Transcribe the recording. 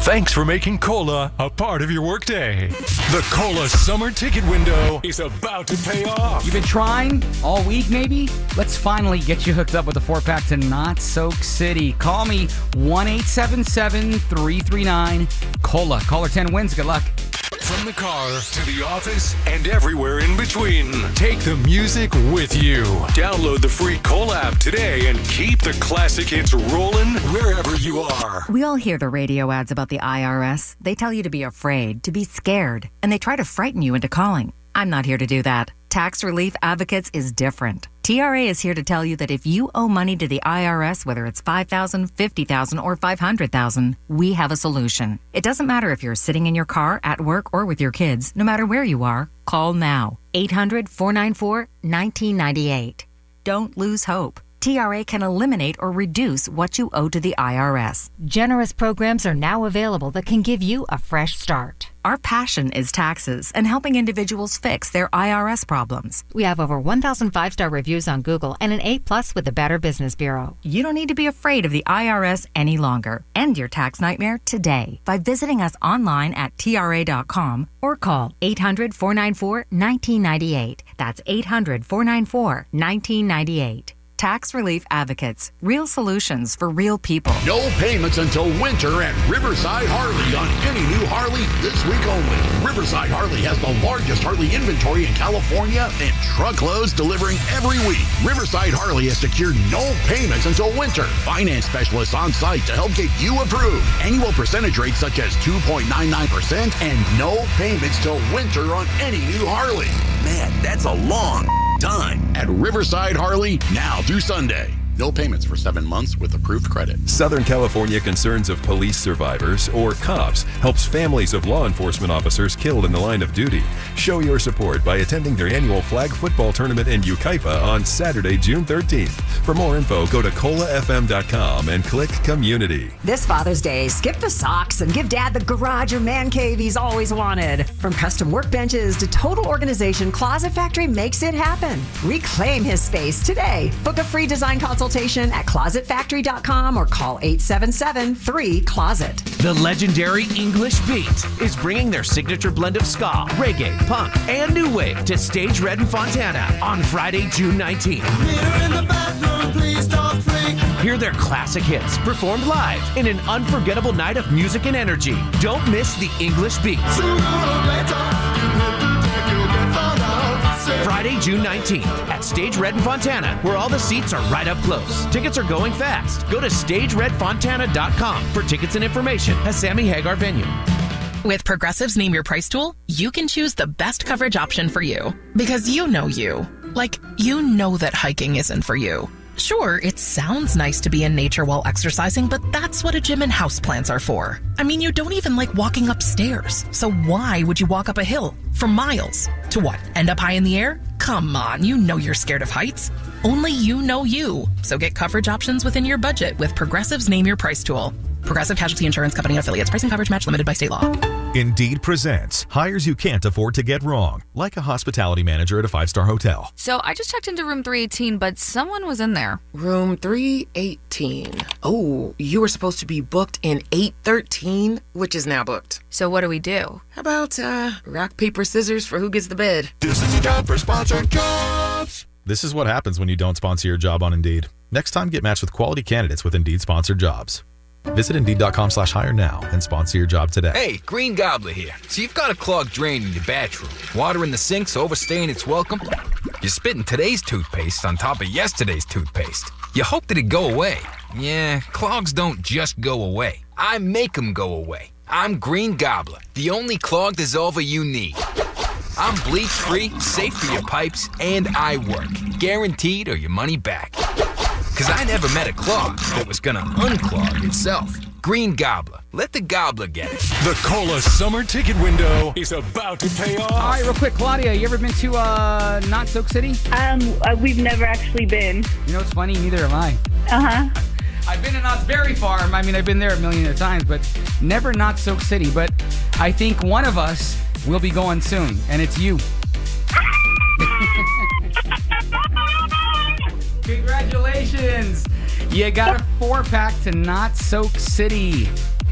Thanks for making Cola a part of your workday. The Cola summer ticket window is about to pay off. You've been trying all week, maybe? Let's finally get you hooked up with a 4-pack to Not Soak City. Call me 1-877-339-COLA. Caller 10 wins. Good luck. From the car to the office and everywhere in between, take the music with you. Download the free Cola app today and keep the classic hits rolling wherever you are. We all hear the radio ads about the IRS. They tell you to be afraid, to be scared, and they try to frighten you into calling. I'm not here to do that. Tax Relief Advocates is different. TRA is here to tell you that if you owe money to the IRS, whether it's $5,000, $50,000, or $500,000, we have a solution. It doesn't matter if you're sitting in your car, at work, or with your kids. No matter where you are, call now. 800-494-1998. Don't lose hope. TRA can eliminate or reduce what you owe to the IRS. Generous programs are now available that can give you a fresh start. Our passion is taxes and helping individuals fix their IRS problems. We have over 1,000 5-star reviews on Google and an A+ with the Better Business Bureau. You don't need to be afraid of the IRS any longer. End your tax nightmare today by visiting us online at TRA.com or call 800-494-1998. That's 800-494-1998. Tax Relief Advocates. Real solutions for real people. No payments until winter at Riverside Harley on any new Harley this week only. Riverside Harley has the largest Harley inventory in California and truckloads delivering every week. Riverside Harley has secured no payments until winter. Finance specialists on site to help get you approved. Annual percentage rates such as 2.99% and no payments till winter on any new Harley. Man, that's a long time. At Riverside Harley, now through Sunday. No payments for 7 months with approved credit. Southern California Concerns of Police Survivors, or COPS, helps families of law enforcement officers killed in the line of duty. Show your support by attending their annual flag football tournament in Yucaipa on Saturday, June 13th. For more info, go to colafm.com and click Community. This Father's Day, skip the socks and give Dad the garage or man cave he's always wanted. From custom workbenches to total organization, Closet Factory makes it happen. Reclaim his space today. Book a free design consultation at closetfactory.com or call 877-3-CLOSET. The legendary English Beat is bringing their signature blend of ska, reggae, punk, and new wave to Stage Red in Fontana on Friday, June 19th. Hear their classic hits performed live in an unforgettable night of music and energy. Don't miss the English Beat. Friday, June 19th at Stage Red in Fontana, where all the seats are right up close. Tickets are going fast. Go to StageRedFontana.com for tickets and information at Sammy Hagar venue. With Progressive's Name Your Price tool, you can choose the best coverage option for you. Because you know you. Like, you know that hiking isn't for you. Sure, it sounds nice to be in nature while exercising, but that's what a gym and houseplants are for. I mean, you don't even like walking upstairs. So why would you walk up a hill for miles? To what, end up high in the air? Come on, you know you're scared of heights. Only you know you. So get coverage options within your budget with Progressive's Name Your Price tool. Progressive Casualty Insurance Company and affiliates. Price and coverage match limited by state law. Indeed presents hires you can't afford to get wrong, like a hospitality manager at a 5-star hotel. So I just checked into room 318, but someone was in there. Room 318. Oh, you were supposed to be booked in 813, which is now booked. So what do we do? How about rock, paper, scissors for who gets the bid? This is your time for sponsored jobs. This is what happens when you don't sponsor your job on Indeed. Next time, get matched with quality candidates with Indeed sponsored jobs. Visit Indeed.com/hire now and sponsor your job today. Hey, Green Gobbler here. So you've got a clogged drain in your bathroom. Water in the sink's overstaying its welcome. You're spitting today's toothpaste on top of yesterday's toothpaste. You hope that it go away. Yeah, clogs don't just go away. I make them go away. I'm Green Gobbler, the only clog dissolver you need. I'm bleach-free, safe for your pipes, and I work. Guaranteed or your money back. Because I never met a clog that was going to unclog itself. Green Gobbler. Let the gobbler get it. The Cola summer ticket window is about to pay off. All right, real quick, Claudia, you ever been to Not Soak City? We've never actually been. You know what's funny? Neither have I. Uh-huh. I've been to Knott's Berry Farm. I mean, I've been there a million times, but never Not Soak City. But I think one of us will be going soon, and it's you. Congratulations. You got a 4-pack to Not Soak City.